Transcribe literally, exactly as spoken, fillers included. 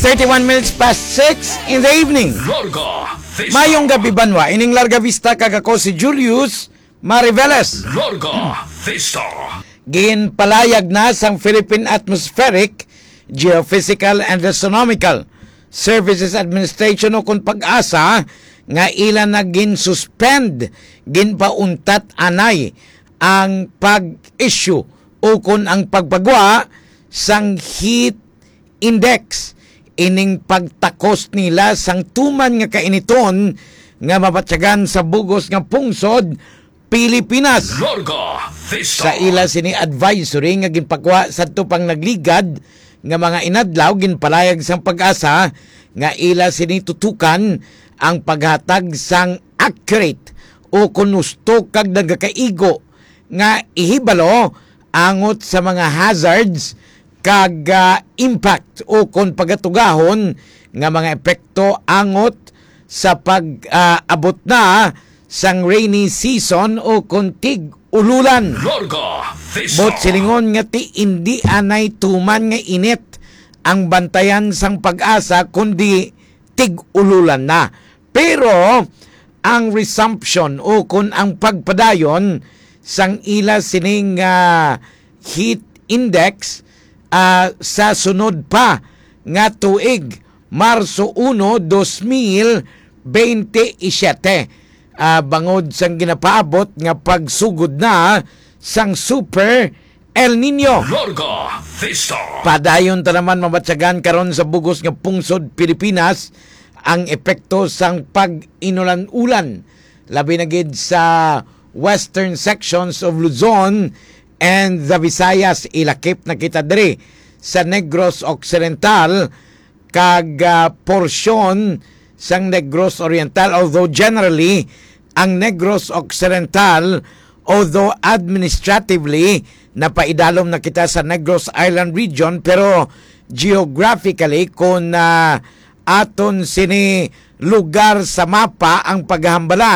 thirty-one minutes past six in the evening. Larga Vista. Mayong gabi banwa, ining Larga Vista kagako si Julius Mariveles. Larga Vista. Ginpalayag na sang Philippine Atmospheric, Geophysical and Astronomical Services Administration o kung pag-asa nga ilan na gin-suspend, ginpauntat anay ang pag-issue o kung ang pagpagwa sang heat index. Ining pagtakos nila sang tuman nga kainiton nga mabatyagan sa bugos nga pungsod Pilipinas. Larga Vista. Sa ila sini advisory nga ginpakwa sadto pang nagligad nga mga inadlaw ginpalayag sang pag-asa nga ila sini tutukan ang paghatag sang accurate o kunusto kag nagakaigo nga ihibalo angot sa mga hazards kag uh, impact o kon pagatugahon nga mga epekto angot sa pag-abot uh, na sang rainy season o kon tig ululan. Larga Vista. Bot silingon nga ti hindi anay tuman nga init ang bantayan sang pag-asa kundi tig ululan na. Pero ang resumption o kun ang pagpadayon sang ila sining uh, heat index Uh, sa sunod pa nga tuig Marso uno, dos mil veintisiete uh, bangod sang ginapaabot nga pagsugod na sang Super El Nino. Larga Vista. Padayon ta naman mabatsagan karon sa bugos nga pungsod Pilipinas ang epekto sang pag-inulan-ulan labi na gid sa western sections of Luzon and the Visayas. Ilakip na kita diri sa Negros Occidental kag uh, porsyon sang Negros Oriental, although generally ang Negros Occidental, although administratively napaidalom na kita sa Negros Island region, pero geographically kung uh, aton sini lugar sa mapa ang paghambalan